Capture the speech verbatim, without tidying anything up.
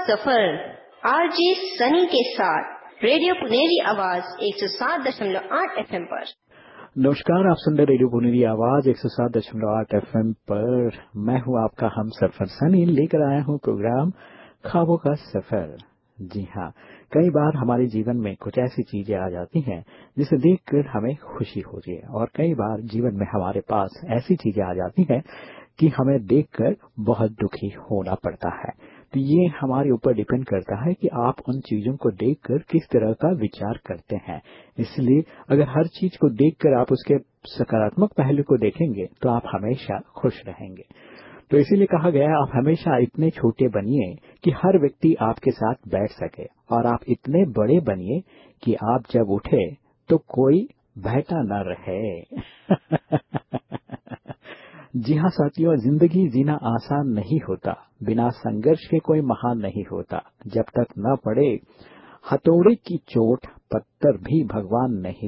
सफर RJ Sunny के साथ radio Puneri आवाज एक सौ सात दशमलव आठ एफ एम पर। नमस्कार, आप सुन रहे रेडियो पुनेरी आवाज एक सौ सात दशमलव आठ एफ एम पर। मैं हूं आपका हम सफर सनी, लेकर आया हूं प्रोग्राम ख्वाबों का सफर। जी हाँ, कई बार हमारे जीवन में कुछ ऐसी चीजें आ जाती हैं जिसे देखकर हमें खुशी होती है, और कई बार जीवन में हमारे पास ऐसी चीजें आ जाती हैं कि हमें देखकर बहुत दुखी होना पड़ता है। तो ये हमारे ऊपर डिपेंड करता है कि आप उन चीजों को देखकर किस तरह का विचार करते हैं। इसलिए अगर हर चीज को देखकर आप उसके सकारात्मक पहलू को देखेंगे तो आप हमेशा खुश रहेंगे। तो इसीलिए कहा गया है, आप हमेशा इतने छोटे बनिए कि हर व्यक्ति आपके साथ बैठ सके, और आप इतने बड़े बनिए कि आप जब उठे तो कोई बैठा न रहे। जी हाँ साथियों, जिंदगी जीना आसान नहीं होता, बिना संघर्ष के कोई महान नहीं होता। जब तक न पड़े हथौड़े की चोट, पत्थर भी भगवान नहीं